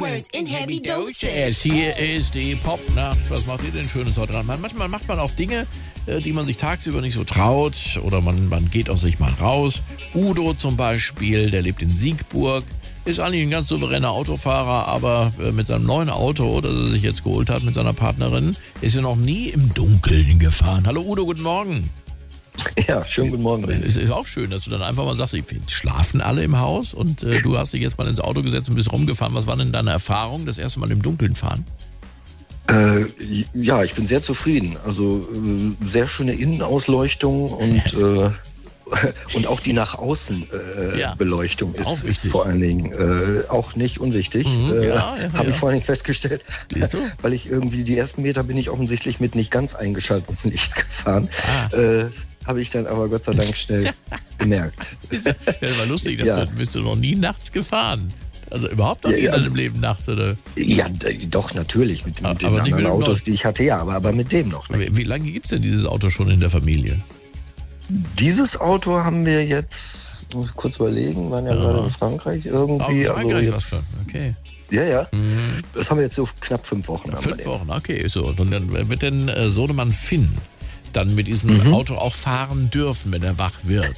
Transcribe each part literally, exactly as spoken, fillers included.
words in heavy doses. Hier ist die Popnacht. Was macht ihr denn Schönes heute dran? Manchmal macht man auch Dinge, die man sich tagsüber nicht so traut. Oder man, man geht aus sich mal raus. Udo zum Beispiel, der lebt in Siegburg. Ist eigentlich ein ganz souveräner Autofahrer, aber mit seinem neuen Auto, das er sich jetzt geholt hat mit seiner Partnerin, ist er noch nie im Dunkeln gefahren. Hallo Udo, guten Morgen. Ja, schönen guten Morgen. Es ist auch schön, dass du dann einfach mal sagst, schlafen alle im Haus und äh, du hast dich jetzt mal ins Auto gesetzt und bist rumgefahren. Was war denn deine Erfahrung, das erste Mal im Dunkeln fahren? Äh, ja, ich bin sehr zufrieden. Also äh, sehr schöne Innenausleuchtung und äh, und auch die nach außen äh, ja, Beleuchtung ist, ist vor allen Dingen äh, auch nicht unwichtig. Mhm, äh, ja, ja, Habe ja. ich vor allen Dingen festgestellt, Siehst du? Weil ich irgendwie die ersten Meter bin ich offensichtlich mit nicht ganz eingeschaltetem Licht gefahren. Ah. Äh, Habe ich dann aber Gott sei Dank schnell gemerkt. Ja, das war lustig, dass Ja. du, bist du noch nie nachts gefahren. Also überhaupt noch nie Ja, in also- deinem Leben nachts, oder? Ja, d- doch, natürlich. Mit, Aber mit den nicht mit anderen dem Autos, neuen. die ich hatte, ja, aber, aber mit dem noch nicht. Aber wie lange gibt es denn dieses Auto schon in der Familie? Dieses Auto haben wir jetzt, muss ich kurz überlegen, waren ja Ja. gerade in Frankreich irgendwie. Auch in Frankreich also was jetzt, schon, okay. Ja, ja. Mhm. Das haben wir jetzt so knapp fünf Wochen. haben wir Fünf den. Wochen, okay. So. Und dann wird denn äh, Sohnemann Finn dann mit diesem Mhm. Auto auch fahren dürfen, wenn er wach wird?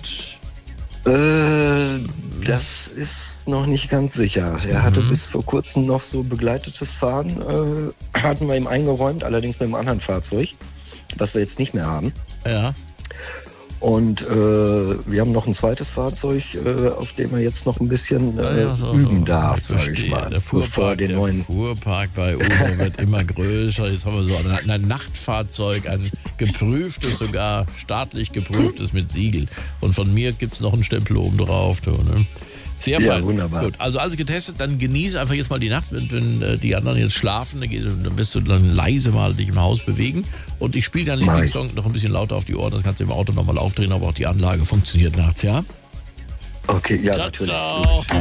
Äh, das ist noch nicht ganz sicher. Er hatte Mhm. bis vor kurzem noch so begleitetes Fahren, äh, hatten wir ihm eingeräumt, allerdings mit einem anderen Fahrzeug, was wir jetzt nicht mehr haben. Ja. Und äh, wir haben noch ein zweites Fahrzeug, äh, auf dem er jetzt noch ein bisschen äh, Ja, so, üben so. darf, Ich sage ich verstehe. mal. Der bevor er Fuhrpark, den der neuen Fuhrpark bei Udo wird immer größer. Jetzt haben wir so ein, ein Nachtfahrzeug, ein geprüftes, sogar staatlich geprüftes mit Siegel. Und von mir gibt es noch einen Stempel oben drauf. Du, ne? Sehr Ja, fein. wunderbar. Gut, also alles getestet, dann genieße einfach jetzt mal die Nacht, wenn, wenn äh, die anderen jetzt schlafen, dann, geht, dann wirst du dann leise mal dich im Haus bewegen. Und ich spiele deinen Mach ich. Lieblingssong noch ein bisschen lauter auf die Ohren, das kannst du im Auto nochmal aufdrehen, aber auch die Anlage funktioniert nachts, ja? Okay, ja, Ciao, natürlich. ciao.